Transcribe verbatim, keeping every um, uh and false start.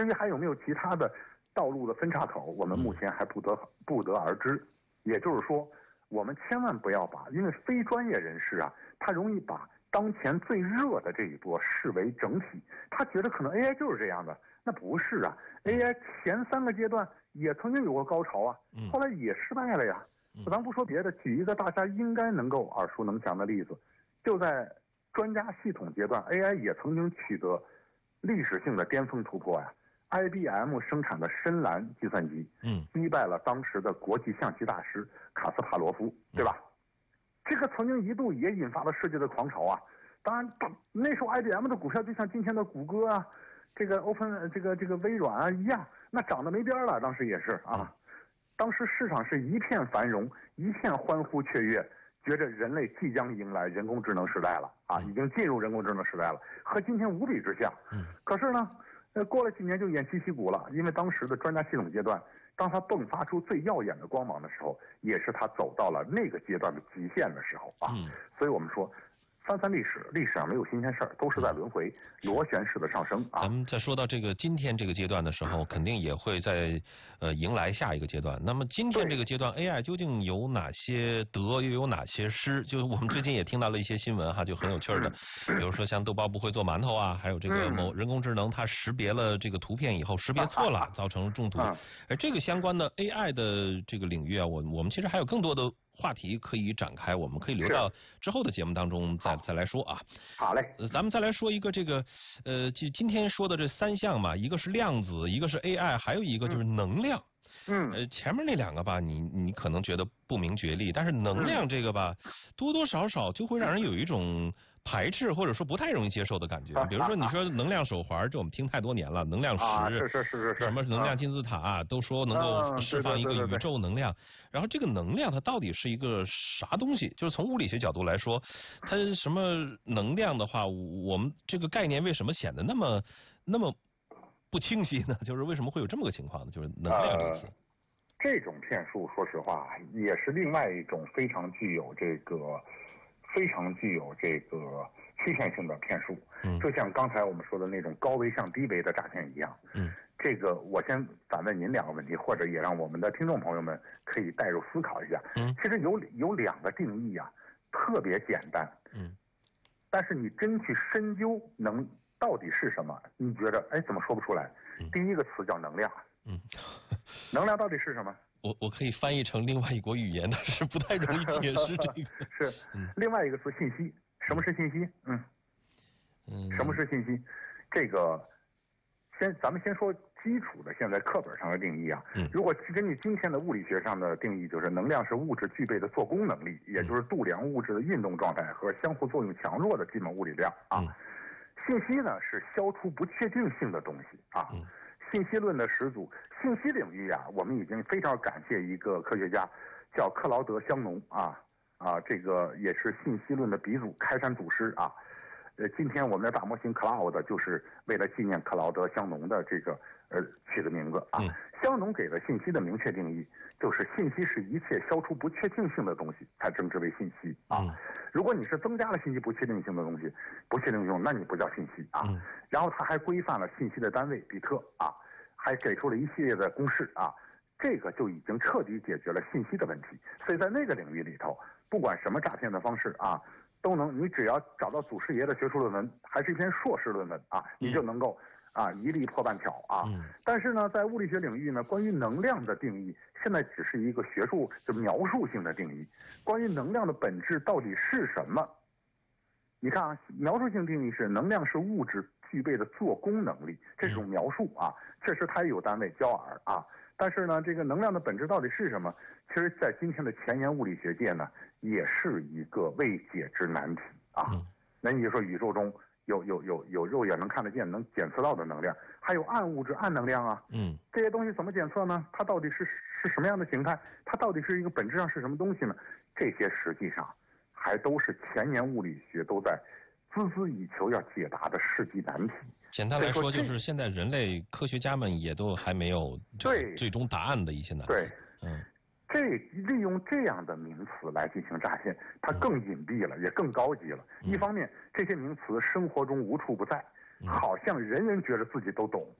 至于还有没有其他的道路的分岔口，我们目前还不得不得而知。也就是说，我们千万不要把，因为非专业人士啊，他容易把当前最热的这一波视为整体，他觉得可能 A I 就是这样的，那不是啊 ，A I 前三个阶段也曾经有过高潮啊，后来也失败了呀。咱不说别的，举一个大家应该能够耳熟能详的例子，就在专家系统阶段 ，A I 也曾经取得历史性的巅峰突破呀。I B M 生产的深蓝计算机，嗯，击败了当时的国际象棋大师卡斯帕罗夫，对吧？这个曾经一度也引发了世界的狂潮啊。当然，那时候 I B M 的股票就像今天的谷歌啊，这个 Open 这个这个微软啊一样，那涨得没边了。当时也是啊，当时市场是一片繁荣，一片欢呼雀跃，觉着人类即将迎来人工智能时代了啊，已经进入人工智能时代了，和今天无比之像。嗯，可是呢，呃，过了几年就偃旗息鼓了，因为当时的专家系统阶段，当它迸发出最耀眼的光芒的时候，也是它走到了那个阶段的极限的时候啊。嗯，所以我们说。翻翻历史，历史上没有新鲜事儿，都是在轮回，螺旋式的上升啊。 咱们在说到这个今天这个阶段的时候，肯定也会在呃迎来下一个阶段。那么今天这个阶段 ，A I 究竟有哪些得，又有哪些失？就是我们最近也听到了一些新闻哈，就很有趣的，比如说像豆包不会做馒头啊，还有这个某人工智能它识别了这个图片以后识别错了，造成中毒。而这个相关的 A I 的这个领域啊，我我们其实还有更多的话题可以展开，我们可以留到之后的节目当中再再来说啊。 好嘞， 呃，咱们再来说一个这个，呃，就今天说的这三项嘛，一个是量子，一个是 A I， 还有一个就是能量。嗯，呃，前面那两个吧，你你可能觉得不明觉厉，但是能量这个吧，多多少少就会让人有一种排斥或者说不太容易接受的感觉。比如说你说能量手环，这我们听太多年了，能量石， 啊，是是是是是， 什么能量金字塔、啊，都说能够释放一个宇宙能量。然后这个能量它到底是一个啥东西？就是从物理学角度来说，它什么能量的话，我们这个概念为什么显得那么那么不清晰呢？就是为什么会有这么个情况呢？就是能量这个词。 呃这种骗术，说实话，也是另外一种非常具有这个、非常具有这个欺骗性的骗术。嗯，就像刚才我们说的那种高危向低危的诈骗一样。嗯，这个我先反问您两个问题，或者也让我们的听众朋友们可以带入思考一下。嗯，其实有有两个定义啊，特别简单。嗯，但是你真去深究能到底是什么，你觉得哎怎么说不出来？嗯、第一个词叫能量。嗯，能量到底是什么？ 我我可以翻译成另外一国语言，但是不太容易解释这个。 是，嗯，另外一个词信息，什么是信息？嗯，嗯，什么是信息？这个先咱们先说基础的，现在课本上的定义啊。嗯，如果根据今天的物理学上的定义，就是能量是物质具备的做功能力，也就是度量物质的运动状态和相互作用强弱的基本物理量啊。嗯、信息呢是消除不确定性的东西啊。嗯，信息论的始祖，信息领域啊，我们已经非常感谢一个科学家，叫克劳德·香农啊啊，这个也是信息论的鼻祖、开山祖师啊。呃，今天我们的大模型 Cloud 就是为了纪念克劳德·香农的这个呃取的名字啊。嗯、香农给了信息的明确定义，就是信息是一切消除不确定性的东西才称之为信息啊。嗯、如果你是增加了信息不确定性的东西，不确定性，那你不叫信息啊。嗯、然后他还规范了信息的单位比特啊，还给出了一系列的公式啊。这个就已经彻底解决了信息的问题。所以在那个领域里头，不管什么诈骗的方式啊，都能，你只要找到祖师爷的学术论文，还是一篇硕士论文啊，你就能够啊一力破半条啊。嗯、但是呢，在物理学领域呢，关于能量的定义，现在只是一个学术就描述性的定义。关于能量的本质到底是什么？你看啊，描述性定义是能量是物质具备的做功能力，这种描述啊，确实它也有单位焦耳啊。但是呢，这个能量的本质到底是什么？其实，在今天的前沿物理学界呢，也是一个未解之难题啊。嗯、那你就说宇宙中有有有有肉眼能看得见、能检测到的能量，还有暗物质、暗能量啊。嗯，这些东西怎么检测呢？它到底是是什么样的形态？它到底是一个本质上是什么东西呢？这些实际上还都是前沿物理学都在孜孜以求要解答的世纪难题。 简单来说，就是现在人类科学家们也都还没有对最终答案的一些难题。 对，嗯，这利用这样的名词来进行诈骗，它更隐蔽了，也更高级了。嗯、一方面，这些名词生活中无处不在，好像人人觉得自己都懂，